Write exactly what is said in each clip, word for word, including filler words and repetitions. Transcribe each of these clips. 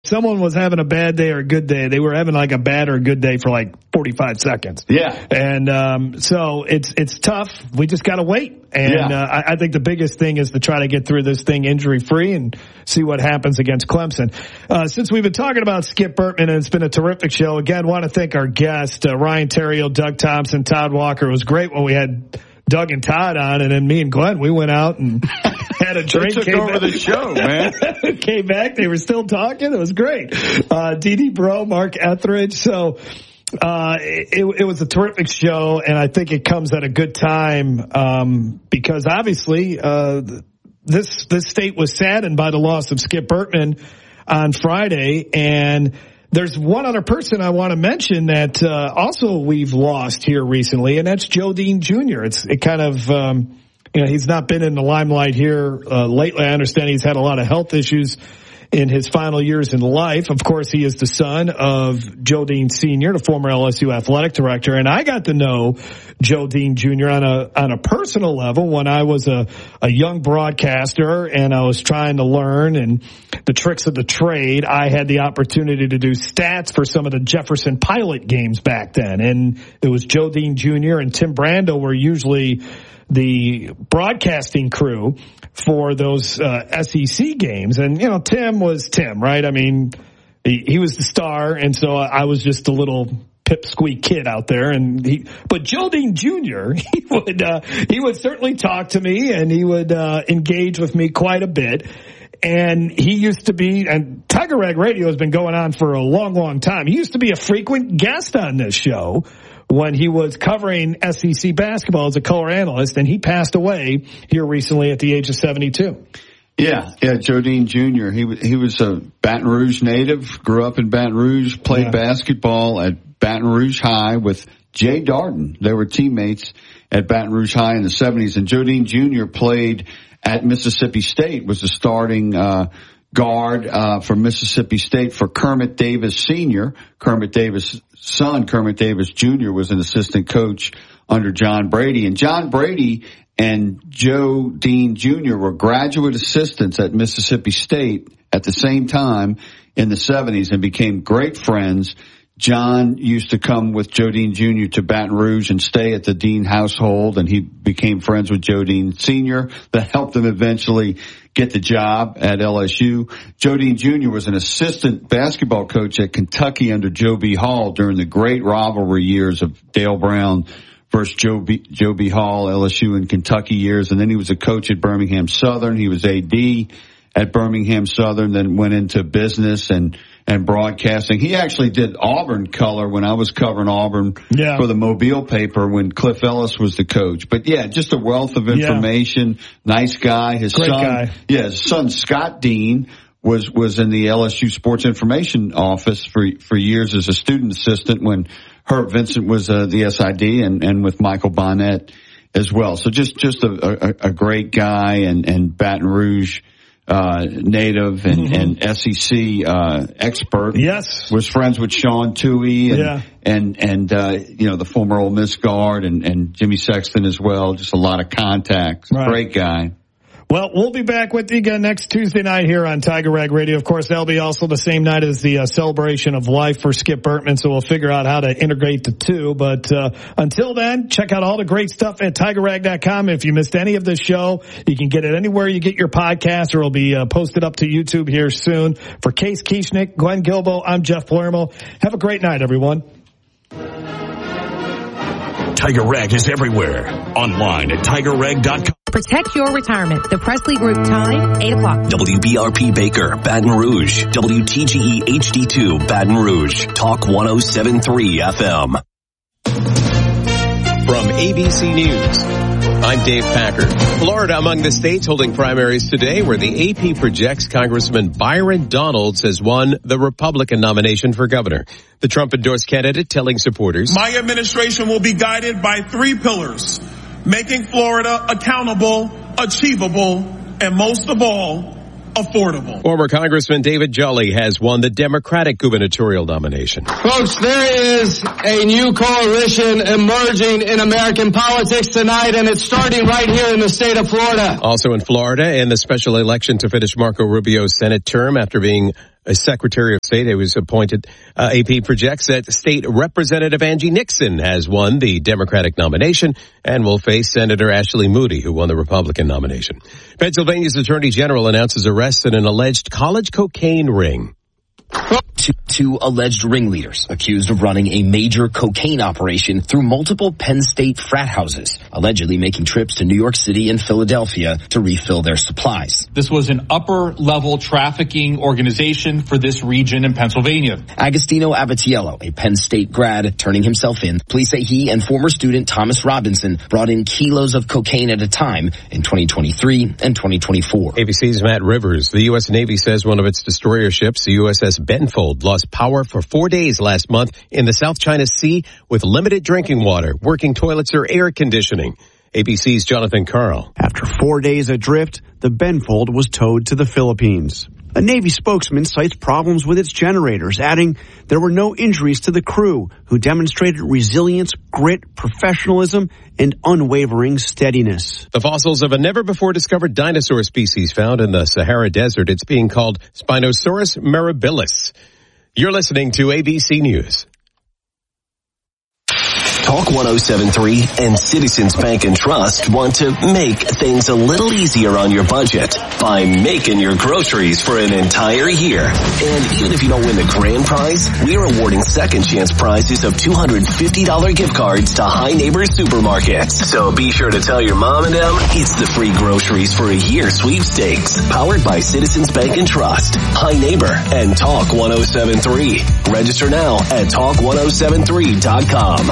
someone was having a bad day or a good day, they were having like a bad or a good day for like forty-five seconds. Yeah. And um, so it's it's tough. We just got to wait. And yeah. uh, I, I think the biggest thing is to try to get through this thing injury-free and see what happens against Clemson. Uh, since we've been talking about Skip Bertman, and it's been a terrific show, again, want to thank our guests, uh, Ryan Theriot, Doug Thompson, Todd Walker. It was great when we had Doug and Todd on, and then me and Glenn, we went out and had a drink. They took came over back. the show, man. Came back. They were still talking. It was great. Uh, Dee Dee Bro, Mark Etheridge. So, uh, it, it was a terrific show, and I think it comes at a good time, um, because obviously, uh, this, this state was saddened by the loss of Skip Bertman on Friday, and there's one other person I want to mention that uh, also we've lost here recently, and that's Joe Dean Junior It's it kind of um, you know he's not been in the limelight here uh, lately. I understand he's had a lot of health issues in his final years in life. Of course, he is the son of Joe Dean Senior, the former L S U athletic director, and I got to know Joe Dean Junior on a on a personal level when I was a, a young broadcaster and I was trying to learn and the tricks of the trade. I had the opportunity to do stats for some of the Jefferson Pilot games back then, and it was Joe Dean Junior and Tim Brando were usually the broadcasting crew for those uh, S E C games. And, you know, Tim was Tim, right? I mean, he, he was the star, and so I was just a little pipsqueak kid out there. And he, but Joe Dean Junior, he would uh, he would certainly talk to me, and he would uh, engage with me quite a bit. And he used to be, and Tiger Rag Radio has been going on for a long, long time. He used to be a frequent guest on this show when he was covering S E C basketball as a color analyst, and he passed away here recently at the age of seventy-two. Yeah, yeah, Joe Dean Junior He he was a Baton Rouge native, grew up in Baton Rouge, played yeah. basketball at Baton Rouge High with Jay Darden. They were teammates at Baton Rouge High in the seventies, and Joe Dean Junior played at Mississippi State, was the starting uh guard uh for Mississippi State for Kermit Davis Senior Kermit Davis' son, Kermit Davis Junior, was an assistant coach under John Brady. And John Brady and Joe Dean Junior were graduate assistants at Mississippi State at the same time in the seventies and became great friends. John used to come with Joe Dean Junior to Baton Rouge and stay at the Dean household, and he became friends with Joe Dean Senior That helped him eventually get the job at L S U. Joe Dean Junior was an assistant basketball coach at Kentucky under Joe B. Hall during the great rivalry years of Dale Brown versus Joe B. Joe B. Hall, L S U and Kentucky years. And then he was a coach at Birmingham Southern. He was A D at Birmingham Southern, then went into business and and broadcasting. He actually did Auburn color when I was covering Auburn yeah. for the Mobile paper when Cliff Ellis was the coach. But yeah, just a wealth of information. Yeah. Nice guy. His Great son, guy. yeah, his son Scott Dean was was in the L S U Sports Information Office for for years as a student assistant when Herb Vincent was uh, the S I D, and and with Michael Bonnet as well. So just just a, a, a great guy, and and Baton Rouge Uh, native and, mm-hmm. and S E C, uh, expert. Yes. Was friends with Sean Toohey and, yeah. and, and, uh, you know, the former Ole Miss guard and, and Jimmy Sexton as well. Just a lot of contacts. Right. Great guy. Well, we'll be back with you again next Tuesday night here on Tiger Rag Radio. Of course, that'll be also the same night as the uh, celebration of life for Skip Bertman, so we'll figure out how to integrate the two. But uh, until then, check out all the great stuff at tiger rag dot com. If you missed any of this show, you can get it anywhere you get your podcast, or it'll be uh, posted up to YouTube here soon. For Case Kieschnick, Glenn Guilbeau, I'm Jeff Palermo. Have a great night, everyone. Tiger Rag is everywhere. Online at tiger rag dot com. Protect your retirement. The Presley Group time, eight o'clock. W B R P Baker, Baton Rouge. W T G E H D two, Baton Rouge. Talk one oh seven point three F M. From A B C News, I'm Dave Packard. Florida among the states holding primaries today, where the A P projects Congressman Byron Donalds has won the Republican nomination for governor. The Trump-endorsed candidate telling supporters, "My administration will be guided by three pillars: making Florida accountable, achievable, and most of all, affordable." Former Congressman David Jolly has won the Democratic gubernatorial nomination. Folks, there is a new coalition emerging in American politics tonight, and it's starting right here in the state of Florida. Also in Florida, in the special election to finish Marco Rubio's Senate term after being As Secretary of State, he was appointed. Uh, A P projects that State Representative Angie Nixon has won the Democratic nomination and will face Senator Ashley Moody, who won the Republican nomination. Pennsylvania's Attorney General announces arrest in an alleged college cocaine ring. Two, two alleged ringleaders accused of running a major cocaine operation through multiple Penn State frat houses, allegedly making trips to New York City and Philadelphia to refill their supplies. This was an upper-level trafficking organization for this region in Pennsylvania. Agostino Abatiello, a Penn State grad, turning himself in. Police say he and former student Thomas Robinson brought in kilos of cocaine at a time in twenty twenty-three and twenty twenty-four. A B C's Matt Rivers. The U S Navy says one of its destroyer ships, the U S S Benfold, lost power for four days last month in the South China Sea with limited drinking water, working toilets, or air conditioning. A B C's Jonathan Carl. After four days adrift, the Benfold was towed to the Philippines. A Navy spokesman cites problems with its generators, adding there were no injuries to the crew, who demonstrated resilience, grit, professionalism, and unwavering steadiness. The fossils of a never-before-discovered dinosaur species found in the Sahara Desert. It's being called Spinosaurus mirabilis. You're listening to A B C News. Talk one oh seven point three and Citizens Bank and Trust want to make things a little easier on your budget by making your groceries for an entire year. And even if you don't win the grand prize, we're awarding second chance prizes of two hundred fifty dollars gift cards to High Neighbors Supermarkets. So be sure to tell your mom and them it's the free groceries for a year sweepstakes, powered by Citizens Bank and Trust, High Neighbor, and Talk one oh seven point three. Register now at talk one oh seven three dot com.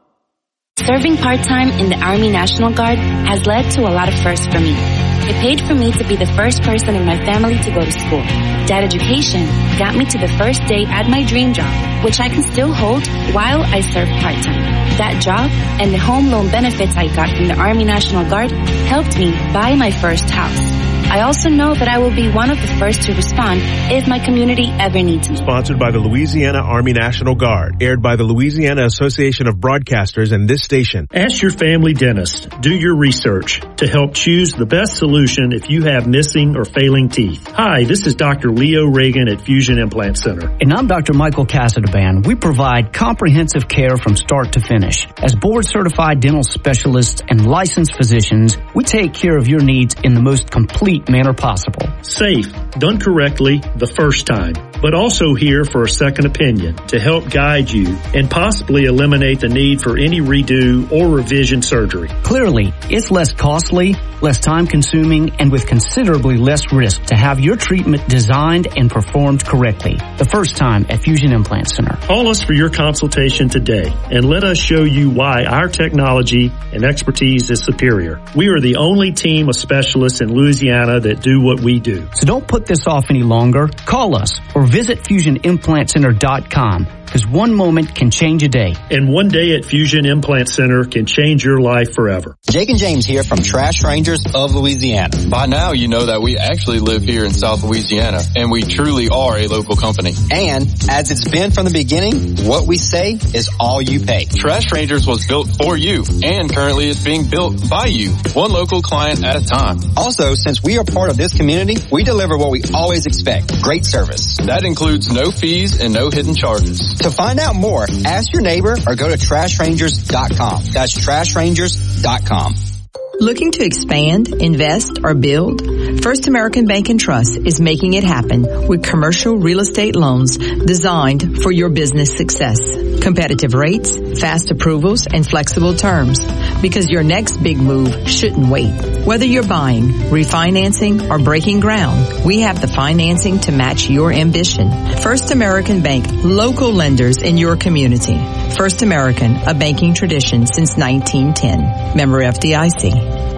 Serving part-time in the Army National Guard has led to a lot of firsts for me. It paid for me to be the first person in my family to go to school. That education got me to the first day at my dream job, which I can still hold while I serve part-time. That job and the home loan benefits I got from the Army National Guard helped me buy my first house. I also know that I will be one of the first to respond if my community ever needs me. Sponsored by the Louisiana Army National Guard. Aired by the Louisiana Association of Broadcasters and this station. Ask your family dentist. Do your research to help choose the best solution if you have missing or failing teeth. Hi, this is Doctor Leo Reagan at Fusion Implant Center. And I'm Doctor Michael Casadaband. We provide comprehensive care from start to finish. As board-certified dental specialists and licensed physicians, we take care of your needs in the most complete manner possible. Safe, done correctly the first time, but also here for a second opinion to help guide you and possibly eliminate the need for any redo or revision surgery. Clearly, it's less costly, less time consuming, and with considerably less risk to have your treatment designed and performed correctly the first time at Fusion Implant Center. Call us for your consultation today and let us show you why our technology and expertise is superior. We are the only team of specialists in Louisiana that do what we do. So don't put this off any longer. Call us or visit fusion implant center dot com. Because one moment can change a day. And one day at Fusion Implant Center can change your life forever. Jake and James here from Trash Rangers of Louisiana. By now, you know that we actually live here in South Louisiana, and we truly are a local company. And as it's been from the beginning, what we say is all you pay. Trash Rangers was built for you, and currently is being built by you, one local client at a time. Also, since we are part of this community, we deliver what we always expect, great service. That includes no fees and no hidden charges. To find out more, ask your neighbor or go to trash rangers dot com. That's trash rangers dot com. Looking to expand, invest, or build? First American Bank and Trust is making it happen with commercial real estate loans designed for your business success. Competitive rates, fast approvals, and flexible terms. Because your next big move shouldn't wait. Whether you're buying, refinancing, or breaking ground, we have the financing to match your ambition. First American Bank, local lenders in your community. First American, a banking tradition since nineteen ten. Member F D I C.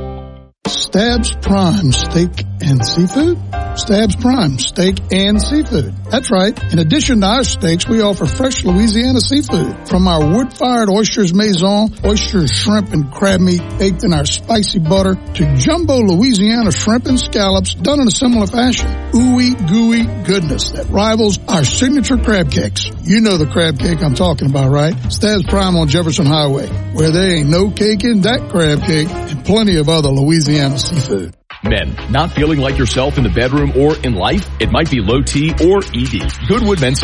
Stabs Prime Steak and Seafood? Stabs Prime Steak and Seafood. That's right. In addition to our steaks, we offer fresh Louisiana seafood. From our wood-fired oysters maison, oysters, shrimp, and crab meat baked in our spicy butter, to jumbo Louisiana shrimp and scallops done in a similar fashion. Ooey gooey goodness that rivals our signature crab cakes. You know the crab cake I'm talking about, right? Stabs Prime on Jefferson Highway, where there ain't no cake in that crab cake, and plenty of other Louisiana seafood. Men, not feeling like yourself in the bedroom or in life? It might be low T or E D. Goodwood Men's